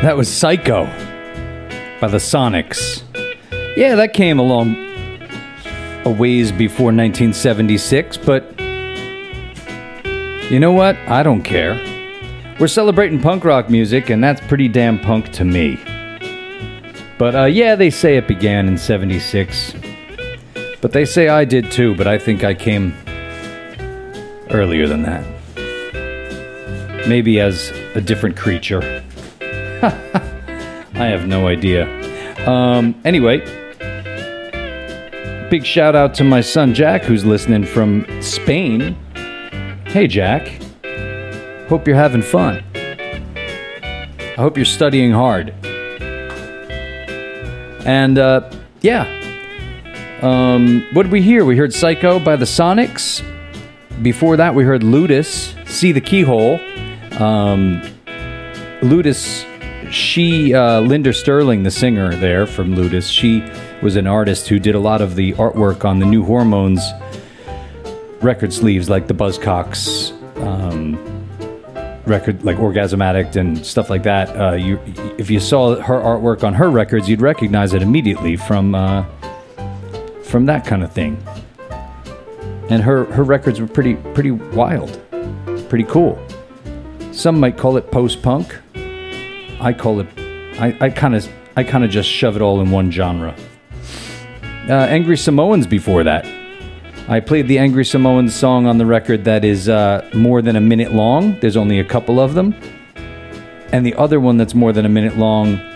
That was Psycho by the Sonics. Yeah, that came along a ways before 1976, but you know what? I don't care. We're celebrating punk rock music, and that's pretty damn punk to me. But yeah, they say it began in 76. But they say I did too, but I think I came earlier than that. Maybe as a different creature. I have no idea. Anyway, big shout out to my son Jack, who's listening from Spain. Hey Jack, hope you're having fun. I hope you're studying hard. And yeah, what did we hear? We heard Psycho by the Sonics. Before that, we heard Ludus, See the Keyhole. Ludus, Linda Sterling, the singer there from Ludus, she was an artist who did a lot of the artwork on the New Hormones record sleeves, like the Buzzcocks record, like Orgasm Addict and stuff like that. If you saw her artwork on her records, you'd recognize it immediately from that kind of thing. And her records were pretty wild, pretty cool. Some might call it post-punk. I call it. I kind of just shove it all in one genre. Angry Samoans before that. I played the Angry Samoans song on the record that is more than a minute long. There's only a couple of them. And the other one that's more than a minute long